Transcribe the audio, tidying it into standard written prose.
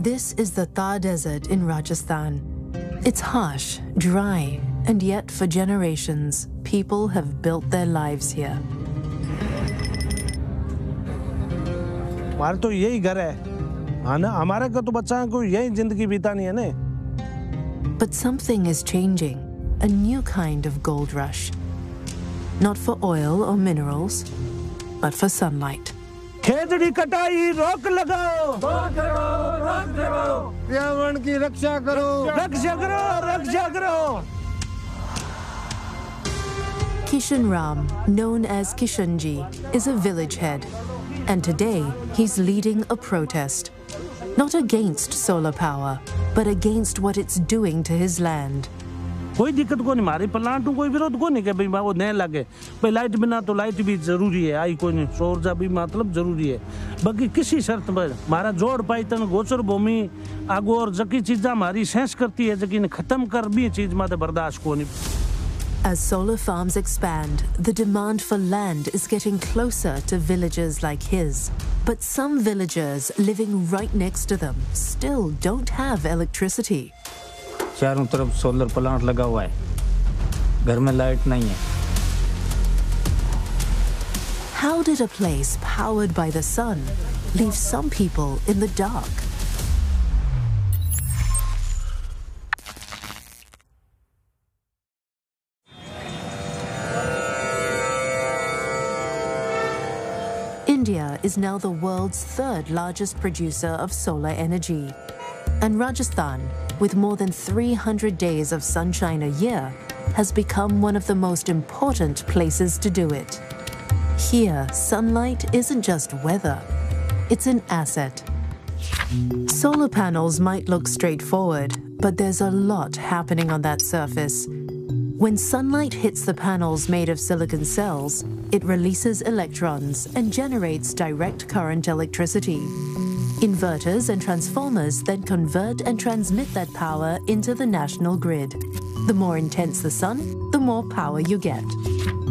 This is the Thar Desert in Rajasthan. It's harsh, dry, and yet for generations, people have built their lives here. हमारा तो यही घर है, हाँ ना, हमारे को तो बच्चा को यही जिंदगी बितानी है ने. But something is changing, a new kind of gold rush. Not for oil or minerals, but for sunlight. Khetri कटाई रोक लगाओ, रोक करो, पर्यावरण की रक्षा करो, रक्षा करो. Kishan Ram, known as Kishanji, is a village head, and today he's leading a protest. Not against solar power, but against what it's doing to his land. कोई दिक्कत को नहीं, हमारे प्लांट को कोई विरोध को नहीं कि भाई वो नहीं लगे. भाई लाइट बिना तो लाइट भी जरूरी है, आई कोई नहीं, सौर ऊर्जा भी मतलब जरूरी है. बाकी किसी शर्त पर हमारा जोड़ पाइतन गोचर भूमि आगो और जकी चीज़ हमारी सेंस करती है, जकी ने खत्म कर भी चीज़ माते बर्दाश्त को नहीं. As solar farms expand, the demand for land is getting closer to villages like his. But some villagers living right next to them still don't have electricity. चारों तरफ सोलर प्लांट लगा हुआ है, घर में लाइट नहीं है. How did a place powered by the sun leave some people in the dark? India is now the world's third largest producer of solar energy. And Rajasthan, with more than 300 days of sunshine a year, has become one of the most important places to do it. Here, sunlight isn't just weather, it's an asset. Solar panels might look straightforward, but there's a lot happening on that surface. When sunlight hits the panels made of silicon cells, it releases electrons and generates direct current electricity. Inverters and transformers then convert and transmit that power into the national grid. The more intense the sun, the more power you get.